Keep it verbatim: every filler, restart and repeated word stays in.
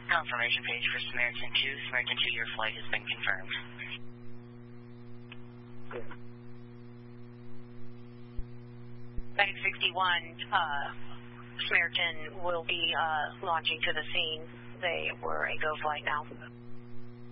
Confirmation page for Samaritan two. Samaritan two, your flight has been confirmed. Medic sixty-one, uh, Samaritan will be uh, launching to the scene. They were a go flight now.